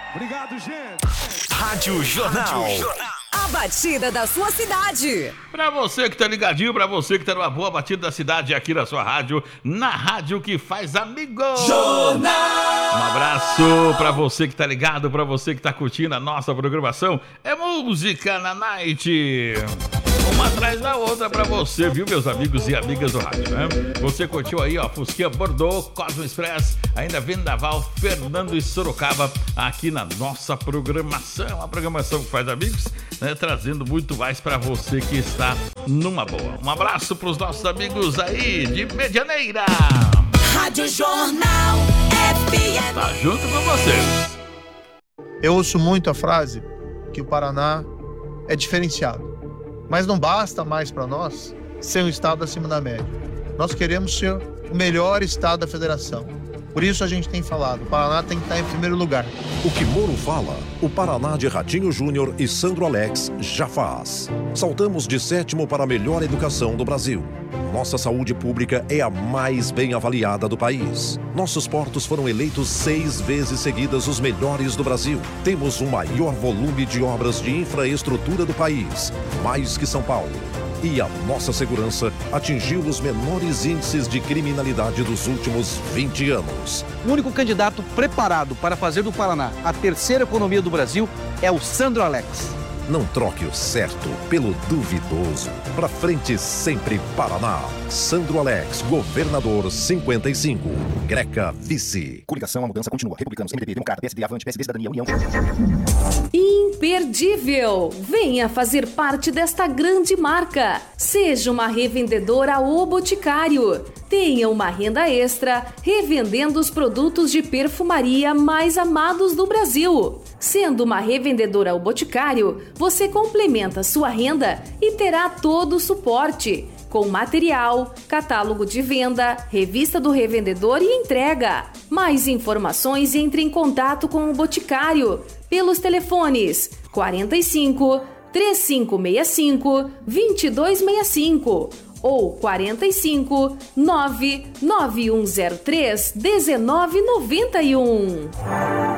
Obrigado, gente. Rádio Jornal. A batida da sua cidade. Pra você que tá ligadinho, pra você que tá numa boa batida da cidade aqui na sua rádio, na rádio que faz amigo. Jornal. Um abraço pra você que tá ligado, pra você que tá curtindo a nossa programação. É música na night. Uma atrás da outra pra você, viu, meus amigos e amigas do rádio, né? Você curtiu aí, ó, Fusquinha Bordeaux, Cosmo Express, ainda Vendaval, Fernando e Sorocaba, aqui na nossa programação. A programação que faz amigos, né? Trazendo muito mais pra você que está numa boa. Um abraço pros nossos amigos aí de Medianeira. Rádio Jornal FM. Tá junto com vocês. Eu ouço muito a frase que o Paraná é diferenciado. Mas não basta mais para nós ser um estado acima da média. Nós queremos ser o melhor estado da federação. Por isso a gente tem falado, o Paraná tem que estar em primeiro lugar. O que Moro fala, o Paraná de Ratinho Júnior e Sandro Alex já faz. Saltamos de 7º para a melhor educação do Brasil. Nossa saúde pública é a mais bem avaliada do país. Nossos portos foram eleitos 6 vezes seguidas os melhores do Brasil. Temos o maior volume de obras de infraestrutura do país, mais que São Paulo. E a nossa segurança atingiu os menores índices de criminalidade dos últimos 20 anos. O único candidato preparado para fazer do Paraná a terceira economia do Brasil é o Sandro Alex. Não troque o certo pelo duvidoso. Pra frente sempre Paraná. Sandro Alex, governador 55. Greca, vice. Coligação, a mudança continua. Republicanos, MDB, Democrata, PSD, Avante, PSD, Cidadania, União. Imperdível! Venha fazer parte desta grande marca. Seja uma revendedora O Boticário. Tenha uma renda extra revendendo os produtos de perfumaria mais amados do Brasil. Sendo uma revendedora O Boticário, você complementa sua renda e terá todo o suporte, com material, catálogo de venda, revista do revendedor e entrega. Mais informações, entre em contato com o Boticário pelos telefones 45 3565 2265 ou 45 99103 1991.